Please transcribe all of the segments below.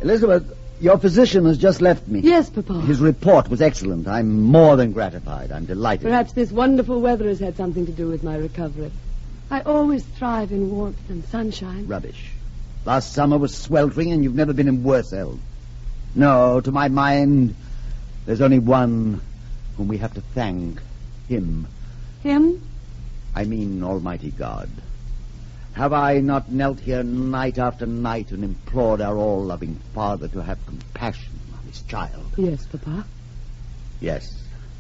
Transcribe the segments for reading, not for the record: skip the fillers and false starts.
Elizabeth, your physician has just left me. Yes, Papa. His report was excellent. I'm more than gratified. I'm delighted. Perhaps this wonderful weather has had something to do with my recovery. I always thrive in warmth and sunshine. Rubbish. Last summer was sweltering, and you've never been in worse health. No, to my mind, there's only one whom we have to thank. Him. Him? I mean Almighty God. Have I not knelt here night after night and implored our all-loving Father to have compassion on his child? Yes, Papa. Yes.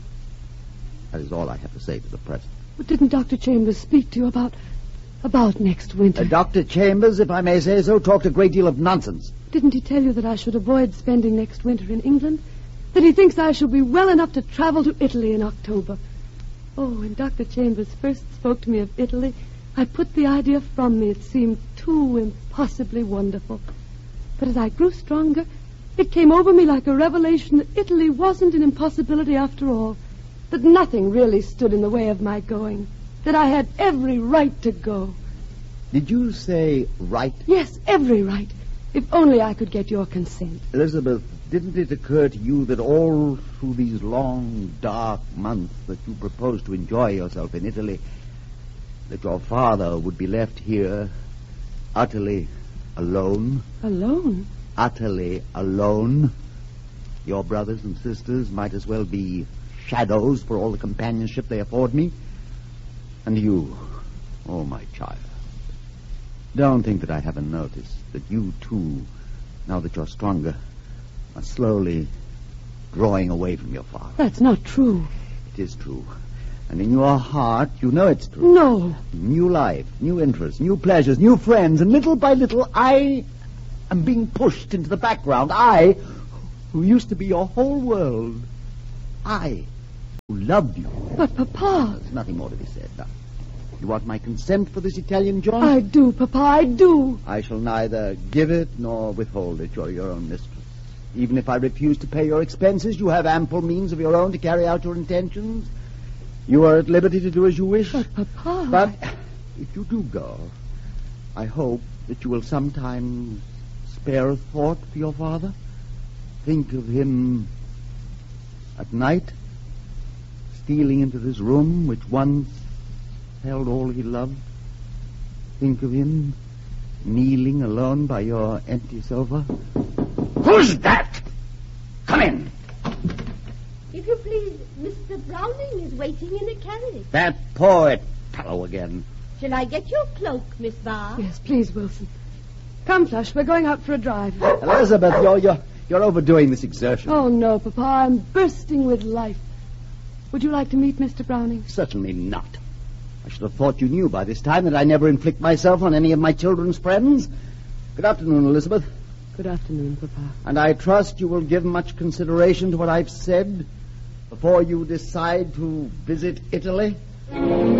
That is all I have to say for the present. But didn't Dr. Chambers speak to you about next winter? Dr. Chambers, if I may say so, talked a great deal of nonsense. Didn't he tell you that I should avoid spending next winter in England? That he thinks I shall be well enough to travel to Italy in October? Oh, when Dr. Chambers first spoke to me of Italy, I put the idea from me. It seemed too impossibly wonderful. But as I grew stronger, it came over me like a revelation that Italy wasn't an impossibility after all. That nothing really stood in the way of my going. That I had every right to go. Did you say right? Yes, every right. If only I could get your consent. Elizabeth, didn't it occur to you that all through these long, dark months that you proposed to enjoy yourself in Italy, that your father would be left here utterly alone? Alone? Utterly alone. Your brothers and sisters might as well be shadows for all the companionship they afford me. And you, oh, my child, don't think that I haven't noticed that you, too, now that you're stronger, are slowly drawing away from your father. That's not true. It is true. And in your heart, you know it's true. No. New life, new interests, new pleasures, new friends, and little by little, I am being pushed into the background. I, who used to be your whole world. I, who loved you. But, Papa... There's nothing more to be said now. You want my consent for this Italian jaunt? I do, Papa, I do. I shall neither give it nor withhold it. You're your own mistress. Even if I refuse to pay your expenses, you have ample means of your own to carry out your intentions. You are at liberty to do as you wish. But, Papa... But if you do go, I hope that you will sometimes spare a thought for your father. Think of him at night, stealing into this room which once held all he loved. Think of him kneeling alone by your empty sofa. Who's that? Come in. If you please, Mr. Browning is waiting in a carriage. That poet fellow again. Shall I get your cloak, Miss Barr? Yes, please, Wilson. Come, Flush, we're going out for a drive. Elizabeth, you're overdoing this exertion. Oh, no, Papa, I'm bursting with life. Would you like to meet Mr. Browning? Certainly not. I should have thought you knew by this time that I never inflict myself on any of my children's friends. Good afternoon, Elizabeth. Good afternoon, Papa. And I trust you will give much consideration to what I've said before you decide to visit Italy.